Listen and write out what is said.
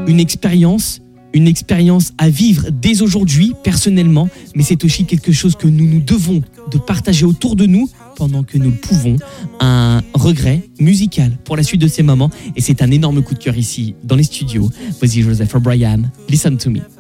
une expérience à vivre dès aujourd'hui, personnellement, mais c'est aussi quelque chose que nous devons de partager autour de nous pendant que nous le pouvons. Un regret musical pour la suite de ces moments, et c'est un énorme coup de cœur ici, dans les studios. Voici Joseph O'Brien, Listen to Me.